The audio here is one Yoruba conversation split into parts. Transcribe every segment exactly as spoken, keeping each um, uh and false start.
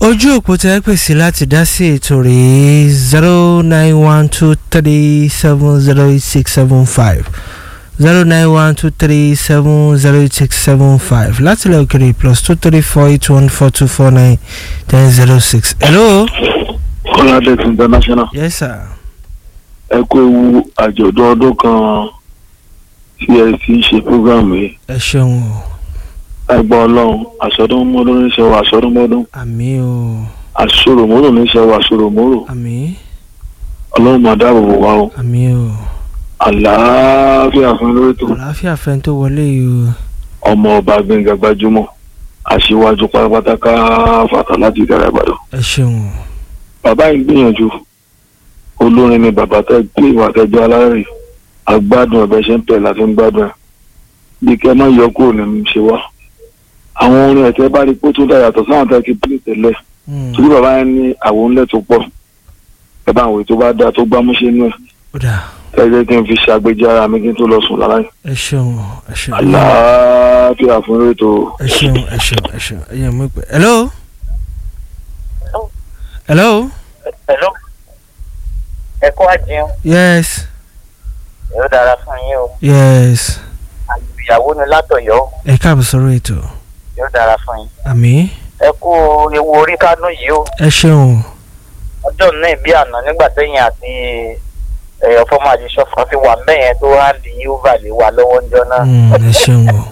ojú òpó tẹ́ pèsè láti dá sí ètò rèé zero nine one two three seven zero eight six seven five zero nine one two three seven zero eight six seven five láti ilẹ̀ òkèrè plus two three four eight one four two four nine ten zero six. hello. Kọ́ládé international. yes sir. ẹ kú ewu àjọ̀dún ọdún kan tí ẹ ti ṣe programu yìí. ẹ ṣeun o. ẹgbẹ́ ọlọ́run àṣọdúnmọ́dún níṣẹ́ wa àṣọdúnmọ́dún. àmín o. àṣòròmọ́rò níṣẹ́ wa àṣòròmọ́rò. àmín. ọlọ́run máa dáàbò bò wá o. àmín o. àlàáfíà fún lórí tó. àlàáfíà fẹ́ tó wọlé yìí o. ọmọ ọba Gbẹ́ngà Gbajúmọ̀ aṣíwájú pátápátá ká fàtà láti ìdára Ìbàdàn. ẹ ṣeun o. bàbá yìí gbìyànjú olórin ni bàbá tẹ gbé ìwà tẹjọ alárè agbádùn ọbẹ ṣe ń tẹ láti ń gbádùn ẹ bí kẹ má yọ kúrò nínú ṣe wá àwọn orin ẹ̀tẹ́ bá rí pé tó dá yàtọ̀ sáwọn tẹ́ kí pílì tẹ́lẹ̀ torí bàbá yẹn ní àwọn ńlẹ̀ tó pọ̀ ẹ bá àwọn èyí tó bá dáa tó gbámúṣe nú ẹ̀ ẹ jẹ́ kí n fi ṣàgbéjì ara mi kí n tó lọ sùn lára yìí. ẹ ṣeun ẹ ṣeun. àlàáfíà fún ètò. ẹ ṣeun ẹ ṣeun ẹ ṣeun ẹ yẹ mú pé. hello. hello. hello. ẹ kú àjẹun. yes. yóò dára fún yín o. yes. ìyàwó ni látọ̀yọ́. ẹ káàbọ̀ sọ̀rọ̀ ètò. yóò dára fún yín. àmín. ẹ kú ewu orí kánú yìí o. ẹ ṣeun. ọjọ́ náà bí àná nígbà téèyàn àti ọ̀fọ́mọ àdìsọ́ kan fi wà mẹ́yẹn tó wá di yúvà lè wà lọ́wọ́ ń jọ náà. ẹ ṣeun o.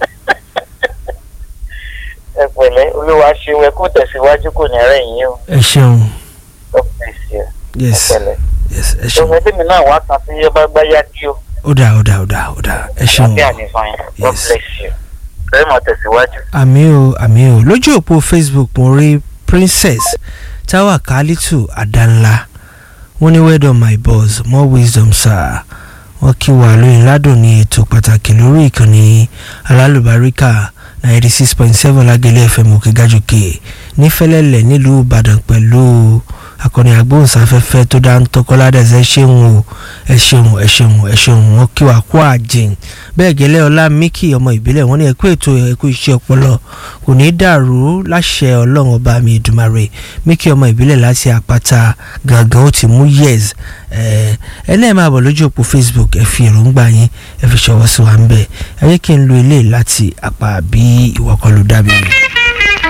ẹ pẹ̀lẹ́ olúwa ṣeun ẹ kú tẹ̀síwájú kò ní rẹ̀ yín o. ẹ ṣeun. yes. ẹ pẹ̀lẹ́. yes ẹ ṣeun. ọmọ ẹbí mi náà wá kan sí yọba gbáyà kí o. ó dáa ó dáa ó dáa ó dáa ẹ ṣeun. àbí ànífàn yẹn. God bless you. bẹ́ẹ̀ mọ̀ tẹ̀síwájú. àmì o àmì o lójú òpó Facebook mo rí Princess Tawakalitu Adanla wọ́n ní well done my boss more wisdom sir wọ́n kí wà lóyìn ládùn ní ètò pàtàkì lórí ìkànnì alálùbáríkà ninety six point seven lágẹ̀lẹ̀ F M òkè gàjòkè nífẹ̀lẹ́lẹ̀ nílùú Ìbàdàn pẹ̀lú akọni agbóhùnsáfẹ́fẹ́ tó dá ń tọkọládẹ́sẹ̀ ẹ ṣeun o ẹ ṣeun ẹ ṣeun ẹ ṣeun wọn kí wàá kó àjìn bẹ́ẹ̀ gẹ́lẹ́ ọlá Mickey ọmọ ìbílẹ̀ wọn ní ẹ̀kú ètò ẹ̀kú iṣẹ́ ọpọlọ kò ní dàrú láṣẹ ọlọ́run ọba mi Èdùmàrè Mickey ọmọ ìbílẹ̀ láti àpáta gangan ó ti mú yes ẹ ẹ náà máa bọ̀ lójú òpó Facebook ẹ fi èròǹgbà yín ẹ fi ṣọwọ́ sí wa ń bẹ̀ ẹ yẹ kí n lo eléyìí láti àpá bí ìwọ́kọ̀ ló dábìí.